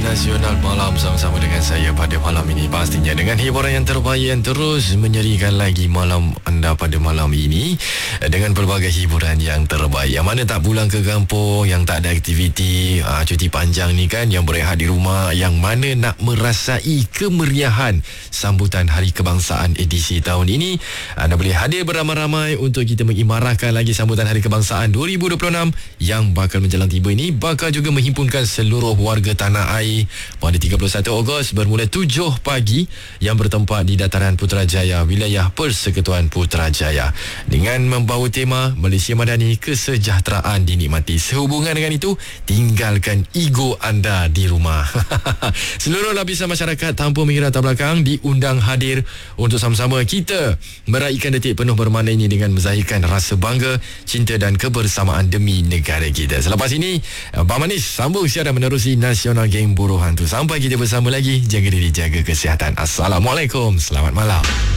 Nasional Malam sama-sama dengan saya pada malam ini. Pastinya dengan hiburan yang terbaik yang terus menyerikan lagi malam anda pada malam ini, dengan pelbagai hiburan yang terbaik. Yang mana tak pulang ke kampung, yang tak ada aktiviti, cuti panjang ni kan, yang berehat di rumah, yang mana nak merasai kemeriahan sambutan Hari Kebangsaan edisi tahun ini, anda boleh hadir beramai-ramai untuk kita mengimarahkan lagi sambutan Hari Kebangsaan 2026 yang bakal menjelang tiba ini. Bakal juga menghimpunkan seluruh warga tanah air pada 31 Ogos bermula 7 pagi yang bertempat di Dataran Putrajaya, wilayah Persekutuan Putrajaya, dengan membawa tema Malaysia Madani, kesejahteraan dinikmati. Sehubungan dengan itu, tinggalkan ego anda di rumah. Seluruh lapisan masyarakat tanpa mengira latar belakang diundang hadir untuk sama-sama kita meraihkan detik penuh bermakna ini dengan menzahirkan rasa bangga, cinta dan kebersamaan demi negara kita. Selepas ini, Abang Manis sambung siaran menerusi Nasional Geng Buruh Hantu. Sampai kita bersama lagi, jaga diri, jaga kesihatan. Assalamualaikum, selamat malam.